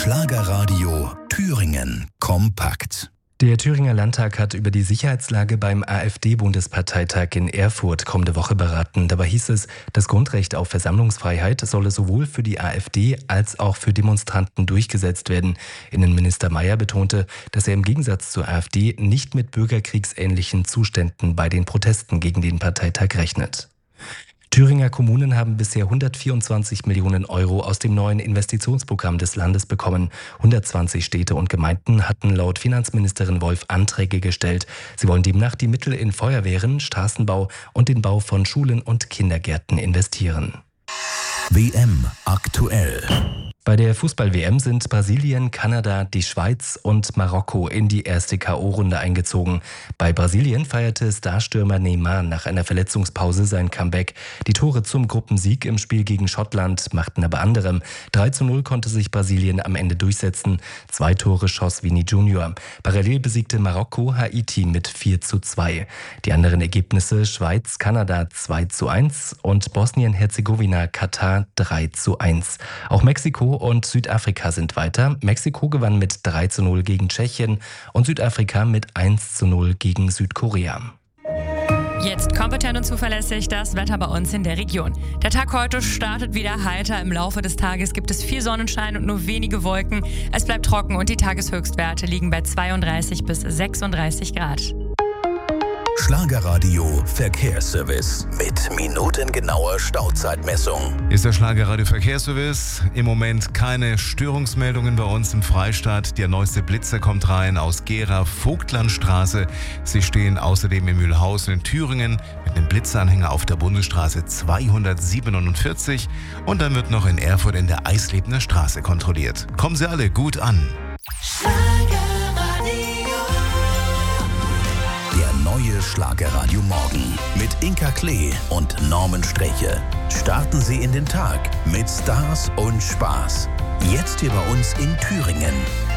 Schlagerradio Thüringen kompakt. Der Thüringer Landtag hat über die Sicherheitslage beim AfD-Bundesparteitag in Erfurt kommende Woche beraten. Dabei hieß es, das Grundrecht auf Versammlungsfreiheit solle sowohl für die AfD als auch für Demonstranten durchgesetzt werden. Innenminister Mayer betonte, dass er im Gegensatz zur AfD nicht mit bürgerkriegsähnlichen Zuständen bei den Protesten gegen den Parteitag rechnet. Thüringer Kommunen haben bisher 124 Millionen Euro aus dem neuen Investitionsprogramm des Landes bekommen. 120 Städte und Gemeinden hatten laut Finanzministerin Wolf Anträge gestellt. Sie wollen demnach die Mittel in Feuerwehren, Straßenbau und den Bau von Schulen und Kindergärten investieren. WM aktuell. Bei der Fußball-WM sind Brasilien, Kanada, die Schweiz und Marokko in die erste K.O.-Runde eingezogen. Bei Brasilien feierte Starstürmer Neymar nach einer Verletzungspause sein Comeback. Die Tore zum Gruppensieg im Spiel gegen Schottland machten aber anderem. 3:0 konnte sich Brasilien am Ende durchsetzen. 2 Tore schoss Vini Junior. Parallel besiegte Marokko Haiti mit 4:2. Die anderen Ergebnisse: Schweiz, Kanada 2:1 und Bosnien-Herzegowina, Katar 3:1. Auch Mexiko und Südafrika sind weiter. Mexiko gewann mit 3:0 gegen Tschechien und Südafrika mit 1:0 gegen Südkorea. Jetzt kompetent und zuverlässig das Wetter bei uns in der Region. Der Tag heute startet wieder heiter. Im Laufe des Tages gibt es viel Sonnenschein und nur wenige Wolken. Es bleibt trocken und die Tageshöchstwerte liegen bei 32 bis 36 Grad. Schlagerradio Verkehrsservice mit minutengenauer Stauzeitmessung. Ist der Schlagerradio Verkehrsservice. Im Moment keine Störungsmeldungen bei uns im Freistaat. Der neueste Blitzer kommt rein aus Gera, Vogtlandstraße. Sie stehen außerdem in Mühlhausen in Thüringen mit einem Blitzanhänger auf der Bundesstraße 247. Und dann wird noch in Erfurt in der Eislebner Straße kontrolliert. Kommen Sie alle gut an. Neue Schlagerradio Morgen mit Inka Klee und Norman Streche. Starten Sie in den Tag mit Stars und Spaß. Jetzt hier bei uns in Thüringen.